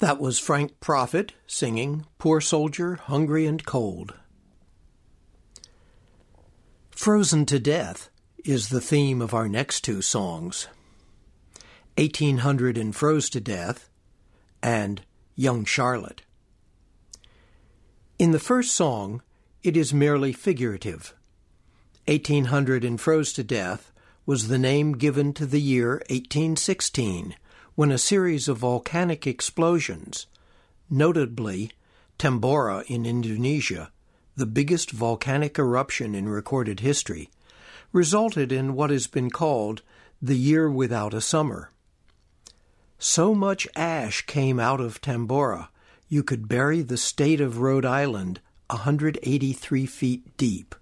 That was Frank Prophet singing Poor Soldier, Hungry and Cold. Frozen to Death is the theme of our next two songs. 1800 and Froze to Death and Young Charlotte. In the first song, it is merely figurative. 1800 and Froze to Death was the name given to the year 1816, when a series of volcanic explosions, notably Tambora in Indonesia, the biggest volcanic eruption in recorded history, resulted in what has been called the year without a summer. So much ash came out of Tambora, you could bury the state of Rhode Island 183 feet deep.